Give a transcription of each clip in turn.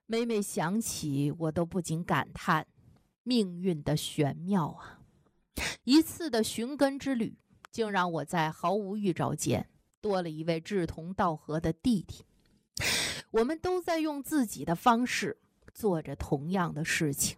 每每想起，我都不禁感叹命运的玄妙啊！一次的寻根之旅，竟让我在毫无预兆间多了一位志同道合的弟弟。我们都在用自己的方式做着同样的事情。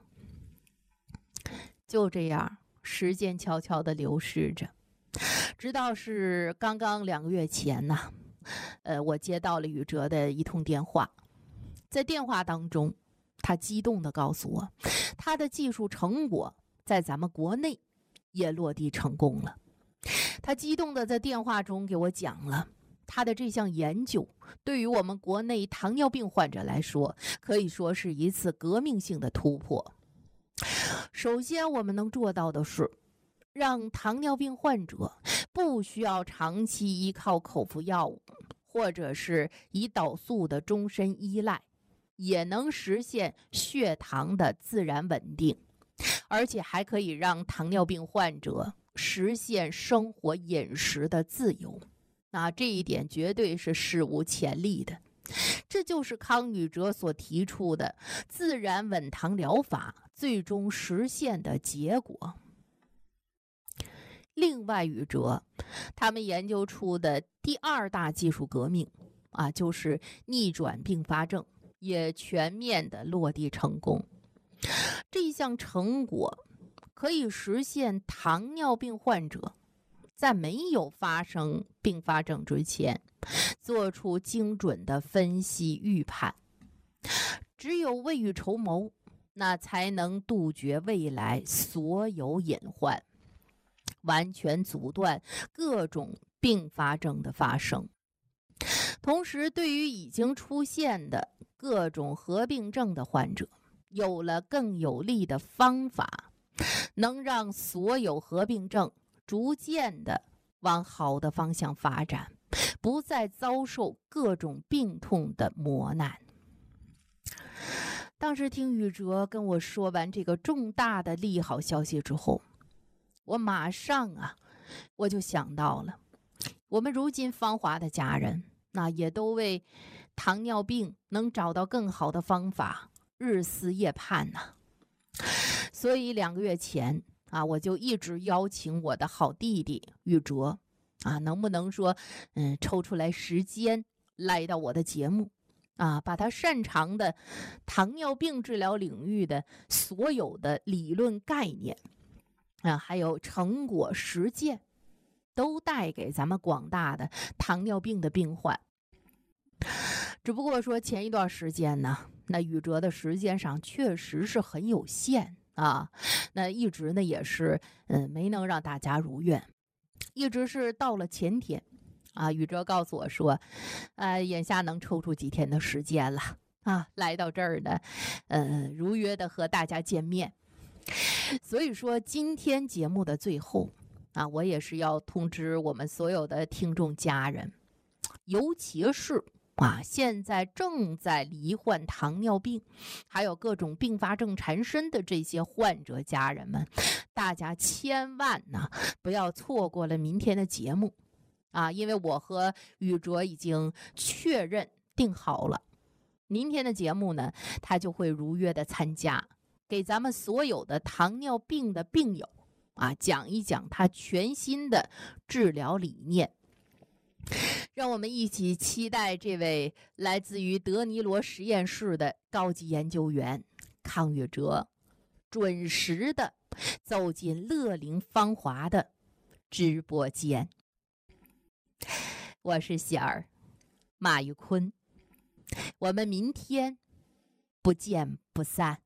就这样，时间悄悄地流逝着，直到是刚刚2个月前呢，我接到了宇哲的一通电话。在电话当中，他激动地告诉我，他的技术成果在咱们国内也落地成功了。他激动地在电话中给我讲了他的这项研究对于我们国内糖尿病患者来说，可以说是一次革命性的突破。首先，我们能做到的是，让糖尿病患者不需要长期依靠口服药物，或者是胰岛素的终身依赖，也能实现血糖的自然稳定，而且还可以让糖尿病患者实现生活饮食的自由。那这一点绝对是史无前例的。这就是康宇哲所提出的自然稳糖疗法最终实现的结果。另外，宇哲他们研究出的第2大技术革命就是逆转并发症，也全面的落地成功。这一项成果可以实现糖尿病患者在没有发生并发症之前，做出精准的分析预判。只有未雨绸缪，那才能杜绝未来所有隐患，完全阻断各种并发症的发生。同时，对于已经出现的各种合并症的患者，有了更有力的方法，能让所有合并症逐渐的往好的方向发展，不再遭受各种病痛的磨难。当时听宇哲跟我说完这个重大的利好消息之后，我马上我就想到了，我们如今芳华的家人，那也都为糖尿病能找到更好的方法日思夜盼呐。所以2个月前我就一直邀请我的好弟弟宇哲能不能说抽出来时间来到我的节目把他擅长的糖尿病治疗领域的所有的理论概念还有成果实践都带给咱们广大的糖尿病的病患。只不过说前一段时间呢，那宇哲的时间上确实是很有限那一直呢也是没能让大家如愿，一直是到了前天宇哲告诉我说眼下能抽出几天的时间了来到这儿呢如约的和大家见面。所以说今天节目的最后我也是要通知我们所有的听众家人，尤其是现在正在罹患糖尿病还有各种并发症缠身的这些患者家人们，大家千万不要错过了明天的节目因为我和宇哲已经确认定好了，明天的节目呢，他就会如约的参加，给咱们所有的糖尿病的病友讲一讲他全新的治疗理念。让我们一起期待这位来自于德尼罗实验室的高级研究员康宇哲准时的走进乐龄芳华的直播间。我是喜儿马玉坤，我们明天不见不散。